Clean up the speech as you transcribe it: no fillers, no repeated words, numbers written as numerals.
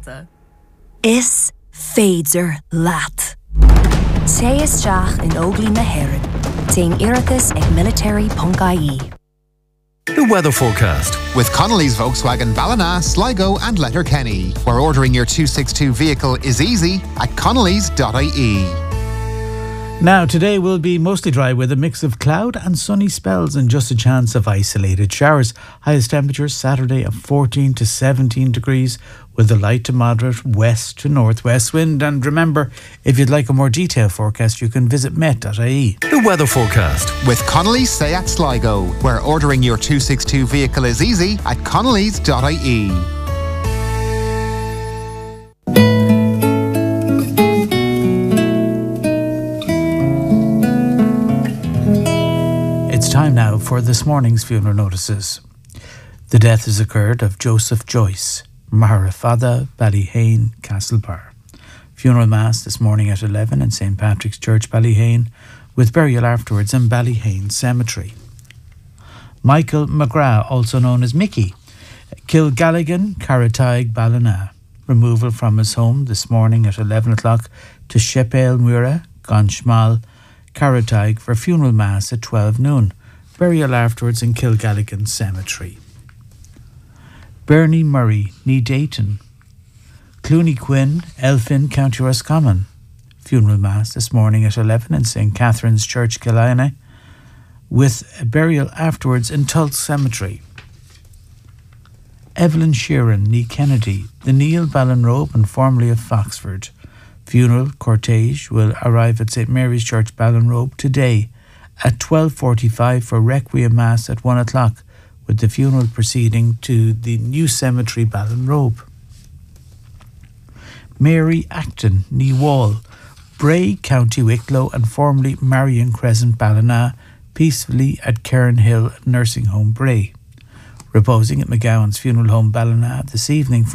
Scoilta. Is féidir leat. Té isteach in óglaí na hÉireann. Téim iarratas ag military.ie. The weather forecast with Connolly's Volkswagen Ballina, Sligo and Letterkenny, where ordering your 262 vehicle is easy at connolly's.ie. Now, today will be mostly dry with a mix of cloud and sunny spells and just a chance of isolated showers. Highest temperatures Saturday of 14 to 17 degrees with a light to moderate west to northwest wind. And remember, if you'd like a more detailed forecast, you can visit met.ie. The weather forecast with Connolly's Seat Sligo, where ordering your 262 vehicle is easy at connolly's.ie. It's time now for this morning's funeral notices. The death has occurred of Joseph Joyce, Maharafada, Ballyhane, Castlebar. Funeral Mass this morning at 11 in St. Patrick's Church, Ballyhane, with burial afterwards in Ballyhane Cemetery. Michael McGrath, also known as Mickey, Kilgalligan, Carrataig, Ballina. Removal from his home this morning at 11 o'clock to Shepale Muira, Gonshmal, Carrataig for funeral mass at 12 noon. Burial afterwards in Kilgalligan Cemetery. Bernie Murray, Ní Dayton. Clooney Quinn, Elphin, County Roscommon. Funeral mass this morning at 11 in St. Catherine's Church, Killina, with a burial afterwards in Tulse Cemetery. Evelyn Sheeran, Ní Kennedy, the Neil Ballinrobe and formerly of Foxford. Funeral cortege will arrive at St. Mary's Church, Ballinrobe today at 12:45 for Requiem Mass at 1 o'clock, with the funeral proceeding to the new cemetery, Ballinrobe. Mary Acton, Ní Wall, Bray, County Wicklow and formerly Marion Crescent, Ballina, peacefully at Cairn Hill Nursing Home, Bray. Reposing at McGowan's Funeral Home, Ballina this evening